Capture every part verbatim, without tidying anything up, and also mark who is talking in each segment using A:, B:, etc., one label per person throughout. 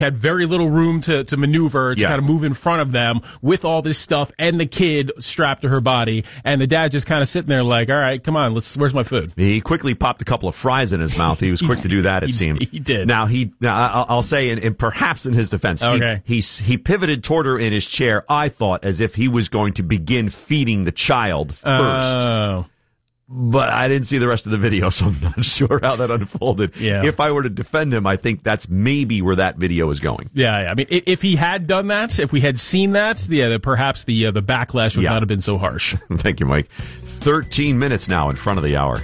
A: had very little room to, to maneuver to
B: Yeah.
A: kind of move in front of them with all this stuff and the kid strapped to her body. And the dad just kind of sitting there like, all right, come on, let's, where's my food?
B: He quickly popped a couple of fries in his mouth. He was quick to do that, it
A: he,
B: seemed.
A: He did.
B: Now, he, now I'll, I'll say, and, and perhaps in his defense,
A: okay.
B: he, he, he pivoted toward her in his chair, I thought, as if he was going to begin feeding the child first.
A: Oh.
B: But I didn't see the rest of the video, so I'm not sure how that unfolded.
A: Yeah.
B: If I were to defend him, I think that's maybe where that video is going.
A: Yeah, yeah. I mean, if, if he had done that, if we had seen that, yeah, perhaps the uh, the backlash would
B: Yeah.
A: not have been so harsh.
B: Thank you, Mike. thirteen minutes now in front of the hour.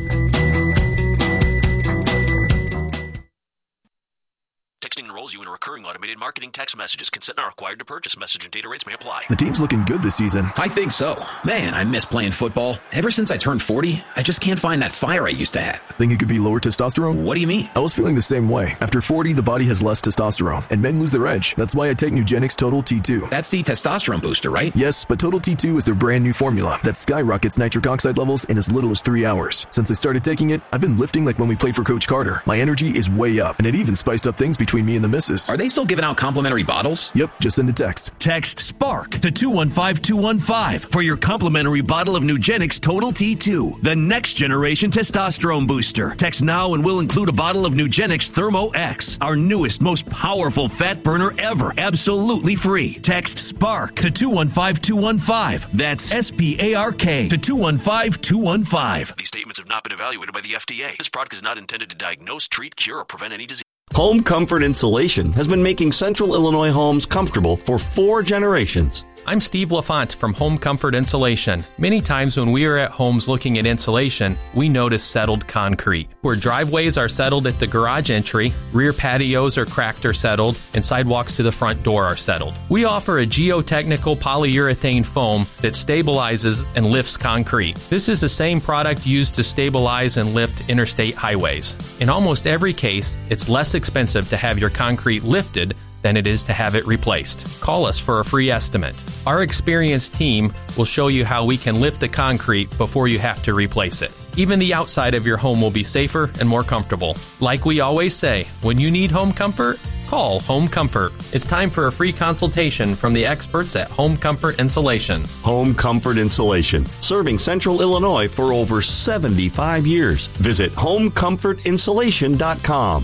C: Texting enrolls you in a recurring automated marketing text messages. Consent not required to purchase. Message and data rates may apply.
D: The team's looking good this season.
E: I think so. Man, I miss playing football. Ever since I turned forty, I just can't find that fire I used to have.
D: Think it could be lower testosterone?
E: What do you mean?
D: I was feeling the same way. After forty, the body has less testosterone, and men lose their edge. That's why I take Nugenix Total T two.
E: That's the testosterone booster, right?
D: Yes, but Total T two is their brand new formula that skyrockets nitric oxide levels in as little as three hours. Since I started taking it, I've been lifting like when we played for Coach Carter. My energy is way up, and it even spiced up things between me and the missus.
E: Are they still giving out complimentary bottles?
D: Yep, just send a text.
F: Text SPARK to two one five two one five for your complimentary bottle of Nugenix Total T two, the next generation testosterone booster. Text now and we'll include a bottle of Nugenix Thermo X, our newest, most powerful fat burner ever, absolutely free. Text SPARK to two one five two one five. That's S P A R K to two one five two one five.
C: These statements have not been evaluated by the F D A. This product is not intended to diagnose, treat, cure, or prevent any disease.
G: Home Comfort Insulation has been making Central Illinois homes comfortable for four generations.
H: I'm Steve LaFont from Home Comfort Insulation. Many times when we are at homes looking at insulation, we notice settled concrete. Where driveways are settled at the garage entry, rear patios are cracked or settled, and sidewalks to the front door are settled. We offer a geotechnical polyurethane foam that stabilizes and lifts concrete. This is the same product used to stabilize and lift interstate highways. In almost every case, it's less expensive to have your concrete lifted than it is to have it replaced. Call us for a free estimate. Our experienced team will show you how we can lift the concrete before you have to replace it. Even the outside of your home will be safer and more comfortable. Like we always say, when you need home comfort, call Home Comfort. It's time for a free consultation from the experts at Home Comfort Insulation.
G: Home Comfort Insulation, serving Central Illinois for over seventy-five years. Visit home comfort insulation dot com.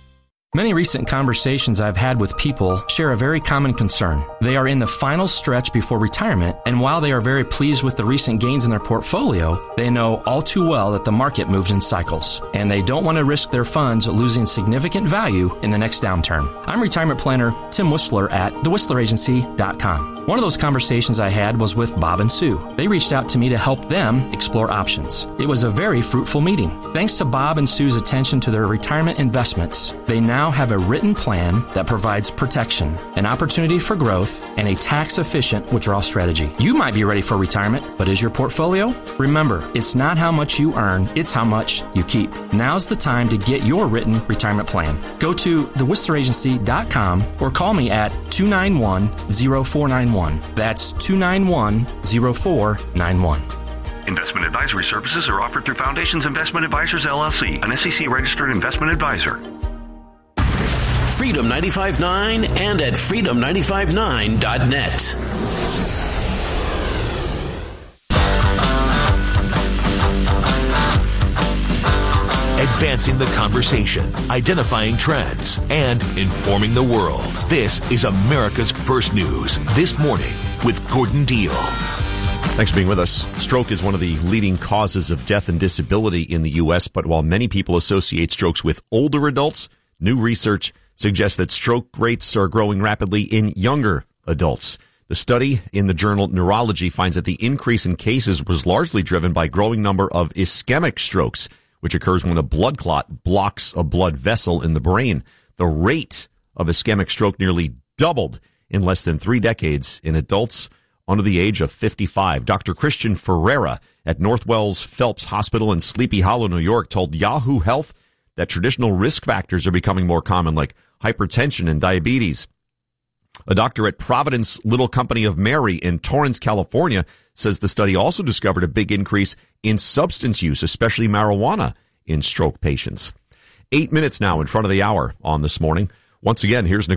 I: Many recent conversations I've had with people share a very common concern. They are in the final stretch before retirement, and while they are very pleased with the recent gains in their portfolio, they know all too well that the market moves in cycles, and they don't want to risk their funds losing significant value in the next downturn. I'm retirement planner Tim Whistler at the whistler agency dot com. One of those conversations I had was with Bob and Sue. They reached out to me to help them explore options. It was a very fruitful meeting. Thanks to Bob and Sue's attention to their retirement investments, they now have a written plan that provides protection, an opportunity for growth, and a tax-efficient withdrawal strategy. You might be ready for retirement, but is your portfolio? Remember, it's not how much you earn, it's how much you keep. Now's the time to get your written retirement plan. Go to the whistler agency dot com or call me at two nine one, zero four nine one. That's two nine one, zero four nine one.
J: Investment advisory services are offered through Foundations Investment Advisors, L L C, an S E C-registered investment advisor.
C: Freedom ninety-five point nine and at freedom ninety-five nine dot net.
F: Advancing the conversation, identifying trends, and informing the world. This is America's First News This Morning with Gordon Deal.
B: Thanks for being with us. Stroke is one of the leading causes of death and disability in the U S, but while many people associate strokes with older adults, new research suggests that stroke rates are growing rapidly in younger adults. The study in the journal Neurology finds that the increase in cases was largely driven by a growing number of ischemic strokes, which occurs when a blood clot blocks a blood vessel in the brain. The rate of ischemic stroke nearly doubled in less than three decades in adults under the age of fifty-five. Doctor Christian Ferreira at Northwells Phelps Hospital in Sleepy Hollow, New York, told Yahoo Health that traditional risk factors are becoming more common, like hypertension and diabetes. A doctor at Providence Little Company of Mary in Torrance, California, says the study also discovered a big increase in substance use, especially marijuana, in stroke patients. Eight minutes now in front of the hour on This Morning. Once again, here's Nicole.